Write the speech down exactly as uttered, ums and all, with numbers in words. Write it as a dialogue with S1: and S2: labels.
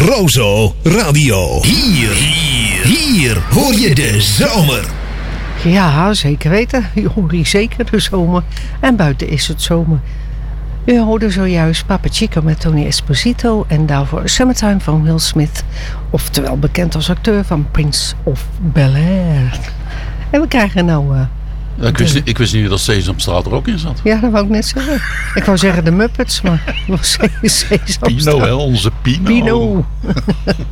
S1: Rozo Radio. Hier, hier, hier hoor je de zomer.
S2: Ja, zeker weten. Je hoort hier zeker de zomer. En buiten is het zomer. U hoorde zojuist Papa Chico met Tony Esposito en daarvoor Summertime van Will Smith. Oftewel bekend als acteur van Prince of Bel-Air. En we krijgen nou... Uh,
S3: ja, ik, wist niet, ik wist niet dat Sesamstraat er ook in zat.
S2: Ja, dat wou ik net zeggen. Ik wou zeggen de Muppets, maar het was Sesamstraat.
S3: Pino, hè, onze Pino.
S2: Pino.